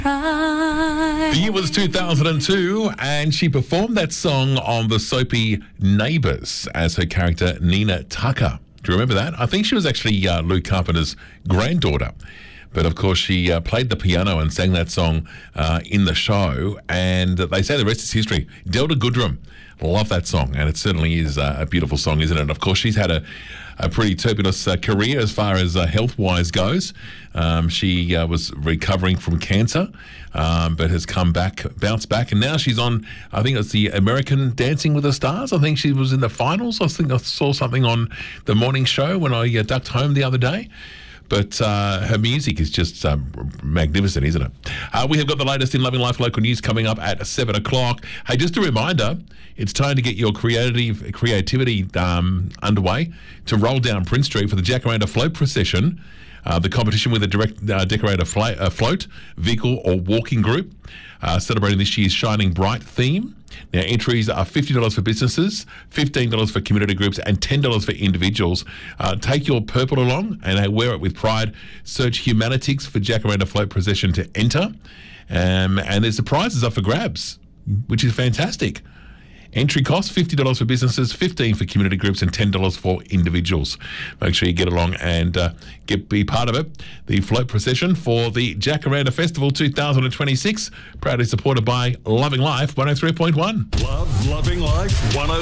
The year was 2002, and she performed that song on the soapy Neighbours as her character Nina Tucker. Do you remember that? I think she was actually Luke Carpenter's granddaughter. But, of course, she played the piano and sang that song in the show, and they say the rest is history. Delta Goodrem, love that song, and it certainly is a beautiful song, isn't it? Of course, she's had a pretty turbulent career as far as health-wise goes. She was recovering from cancer, but has bounced back, and now she's on, I think it's the American Dancing with the Stars. I think she was in the finals. I think I saw something on the morning show when I ducked home the other day. But her music is just magnificent, isn't it? We have got the latest in Loving Life local news coming up at 7 o'clock. Hey, just a reminder, it's time to get your creativity underway to roll down Prince Street for the Jacaranda Float Procession. The competition with a direct decorator float, vehicle or walking group, celebrating this year's Shining Bright theme. Now, entries are $50 for businesses, $15 for community groups, and $10 for individuals. Take your purple along and wear it with pride. Search Humanitics for Jacaranda Float Procession to enter. And there's the prizes up for grabs, which is fantastic. Entry costs $50 for businesses, $15 for community groups, and $10 for individuals. Make sure you get along and be part of it. The float procession for the Jacaranda Festival 2026, proudly supported by Loving Life 103.1. Love Loving Life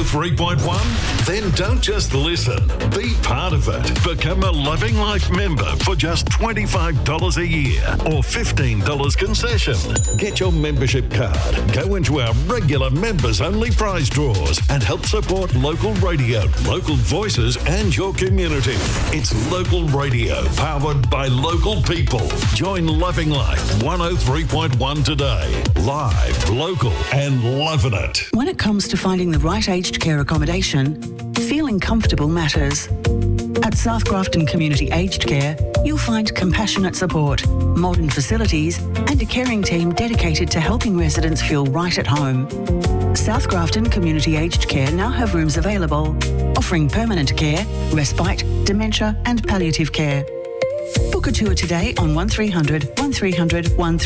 103.1? Then don't just listen. Be part of it. Become a Loving Life member for just $25 a year or $15 concession. Get your membership card. Go into our regular members-only prize draws and help support local radio, local voices, and your community. It's local radio powered by local people. Join Loving Life 103.1 today. Live, local, and loving it. When it comes to finding the right aged care accommodation, feeling comfortable matters. At South Grafton Community Aged Care, you'll find compassionate support, modern facilities, and a caring team dedicated to helping residents feel right at home. South Grafton Community Aged Care now have rooms available, offering permanent care, respite, dementia, and palliative care. Book a tour today on 1300 1300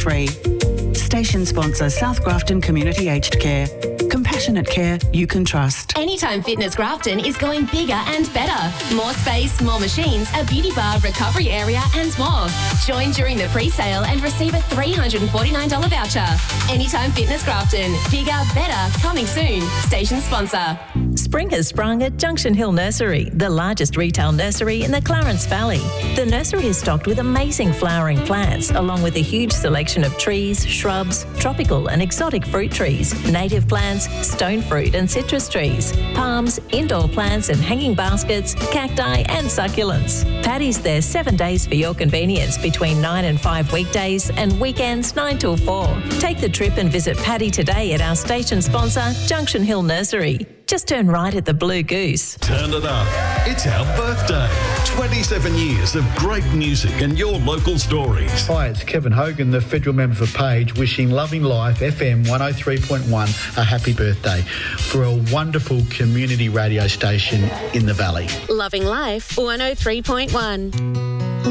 13. Station sponsor South Grafton Community Aged Care. Compassionate care you can trust. Anytime Fitness Grafton is going bigger and better. More space, more machines, a beauty bar, recovery area, and more. Join during the pre-sale and receive a $349 voucher. Anytime Fitness Grafton. Bigger, better, coming soon. Station sponsor. Spring has sprung at Junction Hill Nursery, the largest retail nursery in the Clarence Valley. The nursery is stocked with amazing flowering plants, along with a huge selection of trees, shrubs, tropical and exotic fruit trees, native plants, stone fruit and citrus trees, palms, indoor plants and hanging baskets, cacti and succulents. Paddy's there 7 days for your convenience between 9 and 5 weekdays and weekends 9 till 4. Take the trip and visit Paddy today at our station sponsor, Junction Hill Nursery. Just turn right at the Blue Goose. Turn it up. It's our birthday. 27 years of great music and your local stories. Hi, it's Kevin Hogan, the federal member for Page, wishing Loving Life FM 103.1 a happy birthday for a wonderful community radio station in the Valley. Loving Life 103.1.